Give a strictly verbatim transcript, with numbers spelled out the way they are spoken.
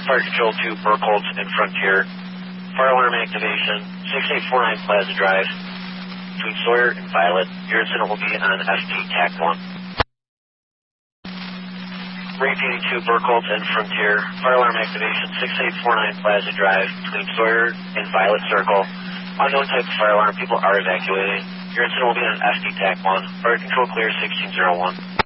Fire Control to Burkholz and Frontier. Fire alarm activation, six eight four nine Plaza Drive, between Sawyer and Violet. Your incident will be on S T T A C one. Rate eighty-two Burkholz and Frontier. Fire alarm activation, six eight four nine Plaza Drive, between Sawyer and Violet Circle. Unknown type of fire alarm, people are evacuating. Your incident will be on S T T A C one. Fire Control clear sixteen oh one.